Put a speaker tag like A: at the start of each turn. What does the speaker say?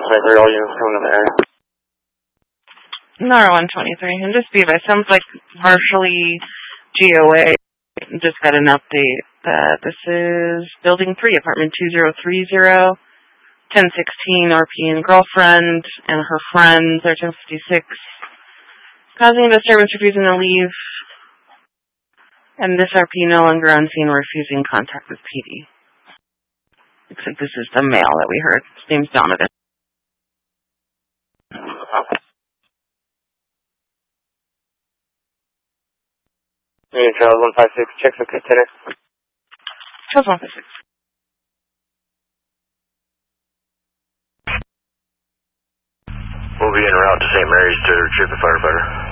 A: 123, all units coming in the area.
B: NAR 123, and just be advised, sounds like partially GOA. Just got an update that this is Building 3, Apartment 2030, 1016 RP and girlfriend and her friends, 1356, causing disturbance, refusing to leave, and this RP no longer on scene, refusing contact with PD. Looks like this is the male that we heard. His name's Donovan.
A: Charles 156, check the container.
B: Charles 156.
C: We'll be en route to St. Mary's to retrieve the firefighter.